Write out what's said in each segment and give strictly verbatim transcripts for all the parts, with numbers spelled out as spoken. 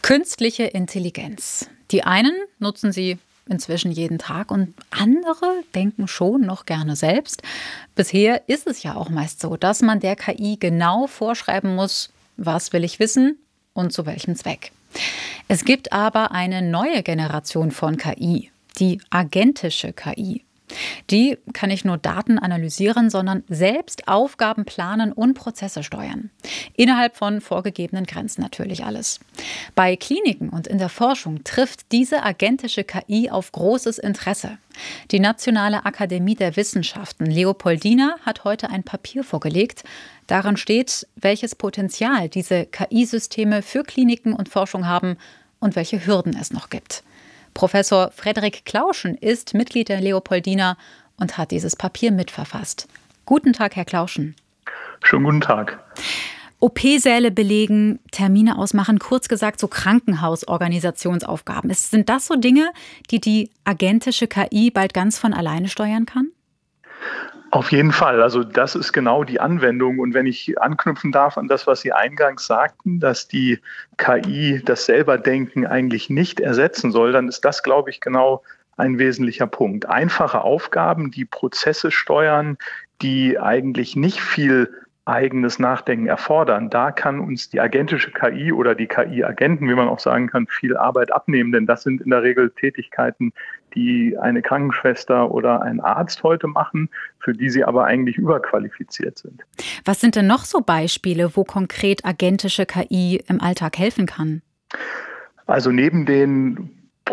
Künstliche Intelligenz. Die einen nutzen sie inzwischen jeden Tag und andere denken schon noch gerne selbst. Bisher ist es ja auch meist so, dass man der K I genau vorschreiben muss, was will ich wissen und zu welchem Zweck. Es gibt aber eine neue Generation von K I, die agentische K I. Die kann nicht nur Daten analysieren, sondern selbst Aufgaben planen und Prozesse steuern. Innerhalb von vorgegebenen Grenzen natürlich alles. Bei Kliniken und in der Forschung trifft diese agentische K I auf großes Interesse. Die Nationale Akademie der Wissenschaften Leopoldina hat heute ein Papier vorgelegt. Darin steht, welches Potenzial diese K I-Systeme für Kliniken und Forschung haben und welche Hürden es noch gibt. Professor Frederik Klauschen ist Mitglied der Leopoldina und hat dieses Papier mitverfasst. Guten Tag, Herr Klauschen. Schönen guten Tag. O P-Säle belegen, Termine ausmachen, kurz gesagt so Krankenhausorganisationsaufgaben. Sind das so Dinge, die die agentische K I bald ganz von alleine steuern kann? Auf jeden Fall. Also das ist genau die Anwendung. Und wenn ich anknüpfen darf an das, was Sie eingangs sagten, dass die K I das Selberdenken eigentlich nicht ersetzen soll, dann ist das, glaube ich, genau ein wesentlicher Punkt. Einfache Aufgaben, die Prozesse steuern, die eigentlich nicht viel eigenes Nachdenken erfordern. Da kann uns die agentische K I oder die K I-Agenten, wie man auch sagen kann, viel Arbeit abnehmen. Denn das sind in der Regel Tätigkeiten, die eine Krankenschwester oder ein Arzt heute machen, für die sie aber eigentlich überqualifiziert sind. Was sind denn noch so Beispiele, wo konkret agentische K I im Alltag helfen kann? Also neben den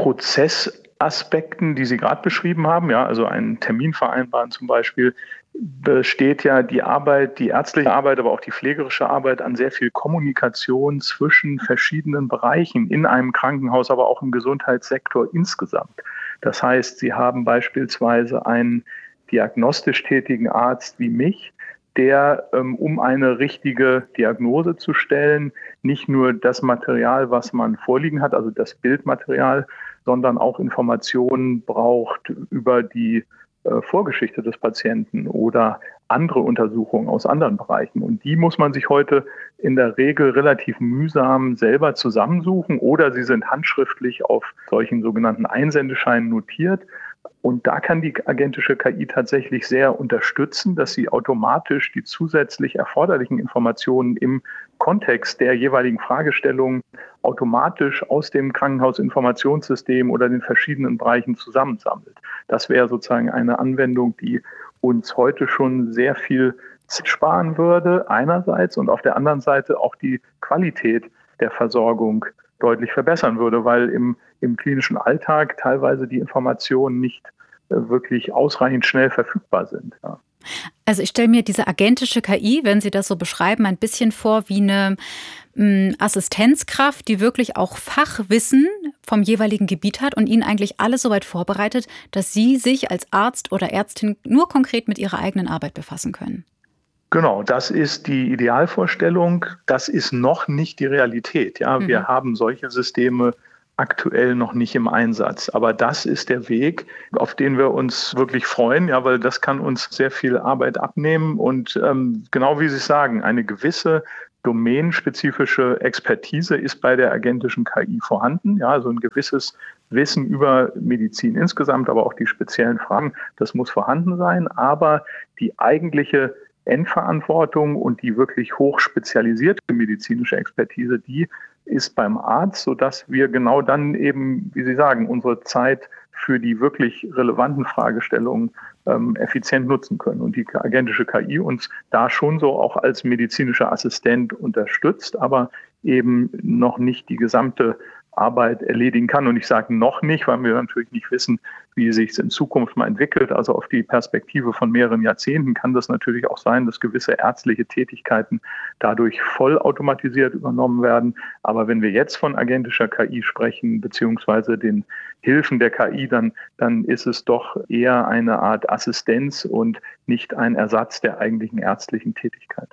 Prozessaspekten, die Sie gerade beschrieben haben, ja, also einen Termin vereinbaren zum Beispiel, besteht ja die Arbeit, die ärztliche Arbeit, aber auch die pflegerische Arbeit an sehr viel Kommunikation zwischen verschiedenen Bereichen in einem Krankenhaus, aber auch im Gesundheitssektor insgesamt. Das heißt, Sie haben beispielsweise einen diagnostisch tätigen Arzt wie mich, der, ähm, um eine richtige Diagnose zu stellen, nicht nur das Material, was man vorliegen hat, also das Bildmaterial, sondern auch Informationen braucht über die äh, Vorgeschichte des Patienten oder andere Untersuchungen aus anderen Bereichen. Und die muss man sich heute in der Regel relativ mühsam selber zusammensuchen oder sie sind handschriftlich auf solchen sogenannten Einsendescheinen notiert. Und da kann die agentische K I tatsächlich sehr unterstützen, dass sie automatisch die zusätzlich erforderlichen Informationen im Kontext der jeweiligen Fragestellung automatisch aus dem Krankenhausinformationssystem oder den verschiedenen Bereichen zusammensammelt. Das wäre sozusagen eine Anwendung, die uns heute schon sehr viel Zeit sparen würde, einerseits, und auf der anderen Seite auch die Qualität der Versorgung deutlich verbessern würde, weil im, im klinischen Alltag teilweise die Informationen nicht äh, wirklich ausreichend schnell verfügbar sind. Ja. Also ich stelle mir diese agentische K I, wenn Sie das so beschreiben, ein bisschen vor wie eine mh, Assistenzkraft, die wirklich auch Fachwissen vom jeweiligen Gebiet hat und Ihnen eigentlich alles so weit vorbereitet, dass Sie sich als Arzt oder Ärztin nur konkret mit Ihrer eigenen Arbeit befassen können. Genau, das ist die Idealvorstellung. Das ist noch nicht die Realität. Ja, mhm. Wir haben solche Systeme aktuell noch nicht im Einsatz. Aber das ist der Weg, auf den wir uns wirklich freuen, ja, weil das kann uns sehr viel Arbeit abnehmen. Und ähm, genau wie Sie sagen, eine gewisse domänenspezifische Expertise ist bei der agentischen K I vorhanden. Ja, also ein gewisses Wissen über Medizin insgesamt, aber auch die speziellen Fragen, das muss vorhanden sein. Aber die eigentliche Endverantwortung und die wirklich hochspezialisierte medizinische Expertise, die ist beim Arzt, sodass wir genau dann eben, wie Sie sagen, unsere Zeit für die wirklich relevanten Fragestellungen ähm, effizient nutzen können. Und die agentische K I uns da schon so auch als medizinischer Assistent unterstützt, aber eben noch nicht die gesamte Arbeit erledigen kann. Und ich sage noch nicht, weil wir natürlich nicht wissen, wie sich es in Zukunft mal entwickelt. Also auf die Perspektive von mehreren Jahrzehnten kann das natürlich auch sein, dass gewisse ärztliche Tätigkeiten dadurch vollautomatisiert übernommen werden. Aber wenn wir jetzt von agentischer K I sprechen, beziehungsweise den Hilfen der K I, dann, dann ist es doch eher eine Art Assistenz und nicht ein Ersatz der eigentlichen ärztlichen Tätigkeit.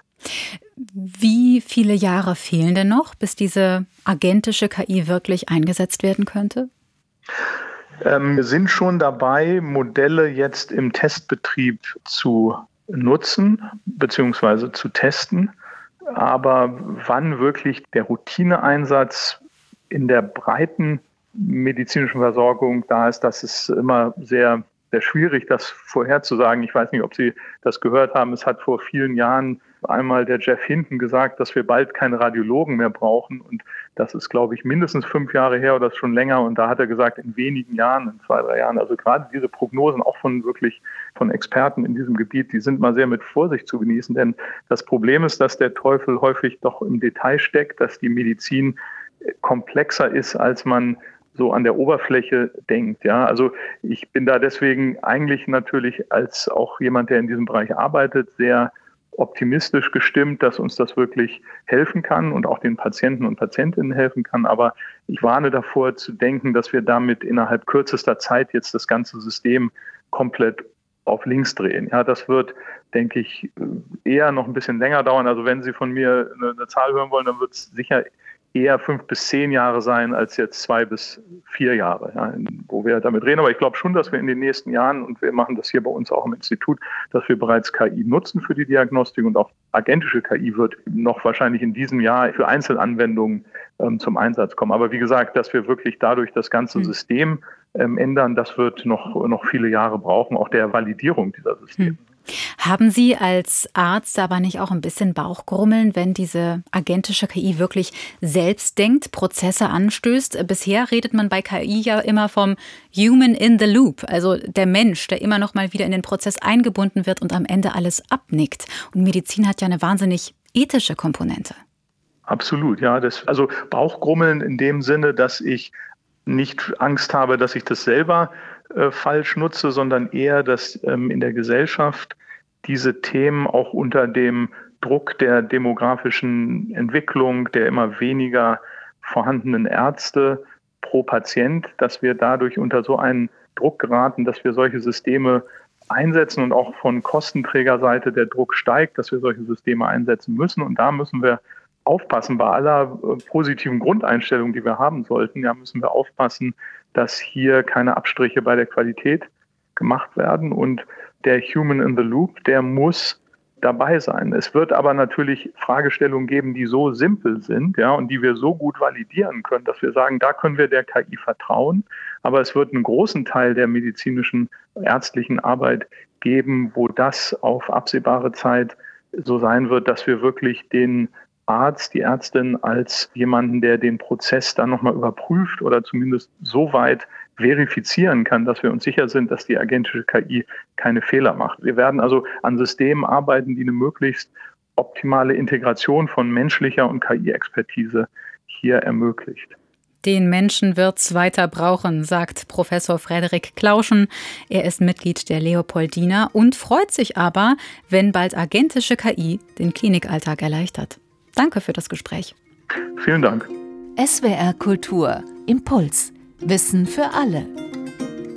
Wie viele Jahre fehlen denn noch, bis diese agentische K I wirklich eingesetzt werden könnte? Ähm, wir sind schon dabei, Modelle jetzt im Testbetrieb zu nutzen bzw. zu testen. Aber wann wirklich der Routineeinsatz in der breiten medizinischen Versorgung da ist, das ist immer sehr, sehr schwierig, das vorherzusagen. Ich weiß nicht, ob Sie das gehört haben. Es hat vor vielen Jahren einmal der Jeff Hinton gesagt, dass wir bald keine Radiologen mehr brauchen. Und das ist, glaube ich, mindestens fünf Jahre her oder schon länger. Und da hat er gesagt, in wenigen Jahren, in zwei, drei Jahren. Also gerade diese Prognosen auch von wirklich von Experten in diesem Gebiet, die sind mal sehr mit Vorsicht zu genießen. Denn das Problem ist, dass der Teufel häufig doch im Detail steckt, dass die Medizin komplexer ist, als man so an der Oberfläche denkt. Ja, also ich bin da deswegen eigentlich natürlich als auch jemand, der in diesem Bereich arbeitet, sehr optimistisch gestimmt, dass uns das wirklich helfen kann und auch den Patienten und Patientinnen helfen kann. Aber ich warne davor zu denken, dass wir damit innerhalb kürzester Zeit jetzt das ganze System komplett auf links drehen. Ja, das wird, denke ich, eher noch ein bisschen länger dauern. Also wenn Sie von mir eine, eine Zahl hören wollen, dann wird es sicher eher fünf bis zehn Jahre sein als jetzt zwei bis vier Jahre, ja, wo wir damit reden. Aber ich glaube schon, dass wir in den nächsten Jahren, und wir machen das hier bei uns auch im Institut, dass wir bereits K I nutzen für die Diagnostik, und auch agentische K I wird noch wahrscheinlich in diesem Jahr für Einzelanwendungen ähm, zum Einsatz kommen. Aber wie gesagt, dass wir wirklich dadurch das ganze mhm. System ähm, ändern, das wird noch, noch viele Jahre brauchen, auch der Validierung dieser Systeme. Mhm. Haben Sie als Arzt aber nicht auch ein bisschen Bauchgrummeln, wenn diese agentische K I wirklich selbst denkt, Prozesse anstößt? Bisher redet man bei K I ja immer vom Human in the Loop, also der Mensch, der immer noch mal wieder in den Prozess eingebunden wird und am Ende alles abnickt. Und Medizin hat ja eine wahnsinnig ethische Komponente. Absolut, ja. Das, also Bauchgrummeln in dem Sinne, dass ich nicht Angst habe, dass ich das selber äh, falsch nutze, sondern eher, dass ähm, in der Gesellschaft diese Themen auch unter dem Druck der demografischen Entwicklung, der immer weniger vorhandenen Ärzte pro Patient, dass wir dadurch unter so einen Druck geraten, dass wir solche Systeme einsetzen und auch von Kostenträgerseite der Druck steigt, dass wir solche Systeme einsetzen müssen. Und da müssen wir aufpassen, bei aller äh, positiven Grundeinstellung, die wir haben sollten, ja, müssen wir aufpassen, dass hier keine Abstriche bei der Qualität gemacht werden. Und der Human in the Loop, der muss dabei sein. Es wird aber natürlich Fragestellungen geben, die so simpel sind, ja, und die wir so gut validieren können, dass wir sagen, da können wir der K I vertrauen. Aber es wird einen großen Teil der medizinischen, ärztlichen Arbeit geben, wo das auf absehbare Zeit so sein wird, dass wir wirklich den Arzt, die Ärztin als jemanden, der den Prozess dann nochmal überprüft oder zumindest so weit verifizieren kann, dass wir uns sicher sind, dass die agentische K I keine Fehler macht. Wir werden also an Systemen arbeiten, die eine möglichst optimale Integration von menschlicher und K I-Expertise hier ermöglicht. Den Menschen wird's weiter brauchen, sagt Professor Frederik Klauschen. Er ist Mitglied der Leopoldina und freut sich aber, wenn bald agentische K I den Klinikalltag erleichtert. Danke für das Gespräch. Vielen Dank. S W R Kultur. Impuls. Wissen für alle.